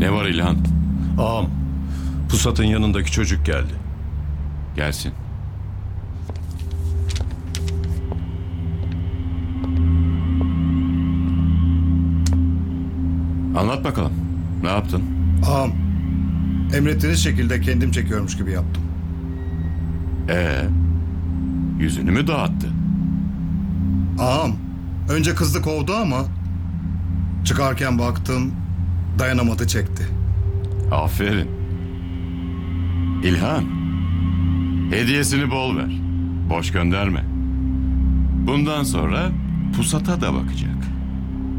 Ne var İlhan? Ağam, pusatın yanındaki çocuk geldi. Gelsin. Anlat bakalım. Ne yaptın? Ağam, emrettiğiniz şekilde kendim çekiyormuş gibi yaptım. Yüzünü mü dağıttı? Ağam, önce kızdı kovdu ama çıkarken baktım dayanamadı çekti. Aferin. İlhan, hediyesini bol ver. Boş gönderme. Bundan sonra pusata da bakacak.